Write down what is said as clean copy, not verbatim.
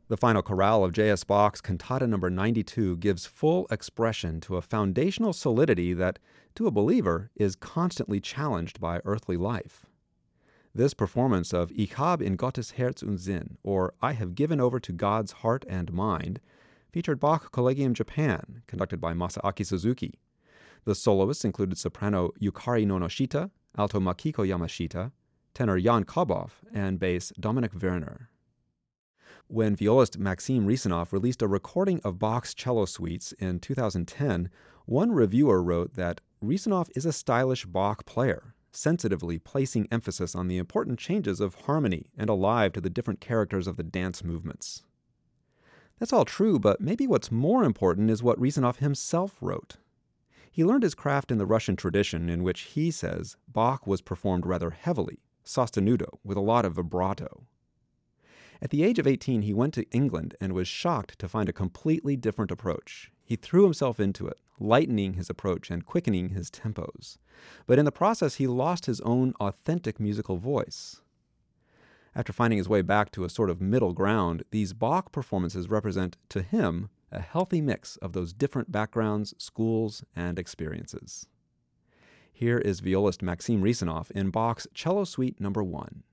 The final chorale of J.S. Bach's Cantata No. 92 gives full expression to a foundational solidity that, to a believer, is constantly challenged by earthly life. This performance of Ich hab in Gottes Herz und Sinn, or I have given over to God's heart and mind, featured Bach Collegium Japan, conducted by Masaaki Suzuki. The soloists included soprano Yukari Nonoshita, alto Makiko Yamashita, tenor Jan Kobov, and bass Dominik Werner. When violist Maxim Risanov released a recording of Bach's cello suites in 2010, one reviewer wrote that Risanov is a stylish Bach player, sensitively placing emphasis on the important changes of harmony and alive to the different characters of the dance movements. That's all true, but maybe what's more important is what Risanov himself wrote. He learned his craft in the Russian tradition, in which he says Bach was performed rather heavily, sostenuto, with a lot of vibrato. At the age of 18, he went to England and was shocked to find a completely different approach. He threw himself into it, lightening his approach and quickening his tempos. But in the process, he lost his own authentic musical voice. After finding his way back to a sort of middle ground, these Bach performances represent, to him, a healthy mix of those different backgrounds, schools, and experiences. Here is violist Maxim Risanov in Bach's Cello Suite No. 1.